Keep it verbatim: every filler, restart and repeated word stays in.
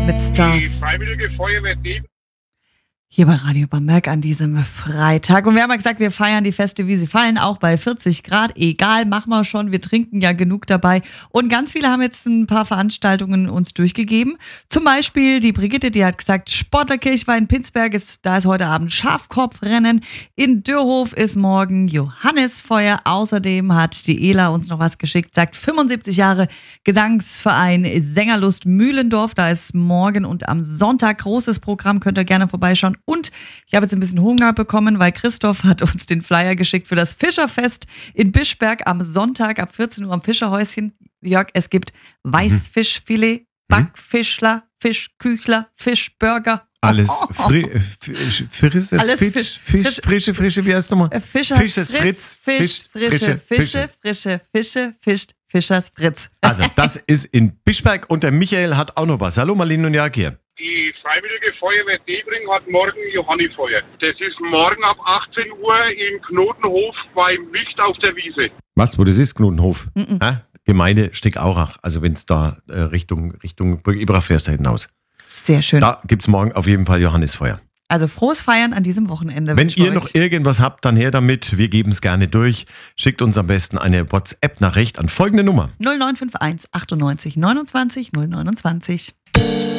mit Stars. Die Freiwillige Feuerwehr Deben. Hier bei Radio Bamberg an diesem Freitag. Und wir haben ja gesagt, wir feiern die Feste, wie sie fallen, auch bei vierzig Grad. Egal, machen wir schon. Wir trinken ja genug dabei. Und ganz viele haben jetzt ein paar Veranstaltungen uns durchgegeben. Zum Beispiel die Brigitte, die hat gesagt, Sportlerkirchweih in Pinsberg ist, da ist heute Abend Schafkopfrennen. In Dürhof ist morgen Johannisfeuer. Außerdem hat die Ela uns noch was geschickt, sagt fünfundsiebzig Jahre Gesangsverein Sängerlust Mühlendorf. Da ist morgen und am Sonntag großes Programm. Könnt ihr gerne vorbeischauen. Und ich habe jetzt ein bisschen Hunger bekommen, weil Christoph hat uns den Flyer geschickt für das Fischerfest in Bischberg am Sonntag ab vierzehn Uhr am Fischerhäuschen. Jörg, es gibt Weißfischfilet, Backfischler, Fischküchler, Fischburger. Alles fri- f- frisches Alles Fisch, Fisch, Fisch, Fisch- frische, frische, wie heißt nochmal? Fischers Fischers Fritz, Fritz, Fisch, Fisch, frische frische Fische, frische Fische, fischt Fischers Fritz. Also, das ist in Bischberg und der Michael hat auch noch was. Hallo Marlene und Jörg hier. Die Freiwillige Feuerwehr Debring hat morgen Johannifeuer. Das ist morgen ab achtzehn Uhr im Knotenhof beim Wicht auf der Wiese. Was, wo das ist, Knotenhof? Mhm. Ja, Gemeinde Steckaurach, also wenn es da äh, Richtung, Richtung Burg Ibrach fährst da hinaus. Sehr schön. Da gibt es morgen auf jeden Fall Johannisfeuer. Also frohes Feiern an diesem Wochenende. Wenn wünschen wir ihr noch euch. irgendwas habt, dann her damit. Wir geben es gerne durch. Schickt uns am besten eine WhatsApp-Nachricht an folgende Nummer. null neun fünf eins achtundneunzig neunundzwanzig null neunundzwanzig.